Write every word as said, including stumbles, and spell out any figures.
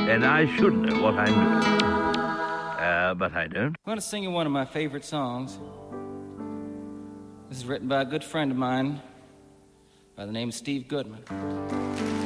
and I should know what I'm doing. Uh, but I don't. I'm going to sing you one of my favorite songs. This is written by a good friend of mine by the name of Steve Goodman.